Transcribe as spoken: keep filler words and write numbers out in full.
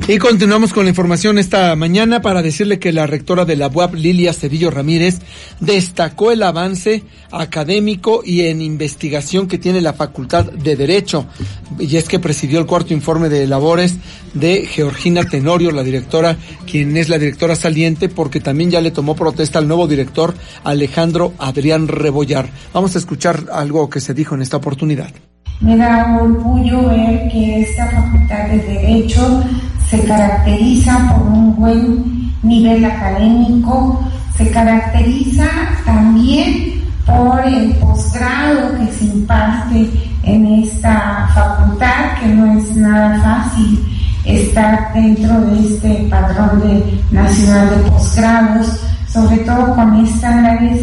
Y continuamos con la información esta mañana para decirle que la rectora de la U A P, Lilia Cedillo Ramírez, destacó el avance académico y en investigación que tiene la Facultad de Derecho. Y es que presidió el cuarto informe de labores de Georgina Tenorio, la directora, quien es la directora saliente, porque también ya le tomó protesta al nuevo director Alejandro Adrián Rebollar. Vamos a escuchar algo que se dijo en esta oportunidad. Me da orgullo ver que esta Facultad de Derecho se caracteriza por un buen nivel académico, se caracteriza también por el posgrado que se imparte en esta facultad, que no es nada fácil estar dentro de este padrón de, nacional de posgrados, sobre todo con estándares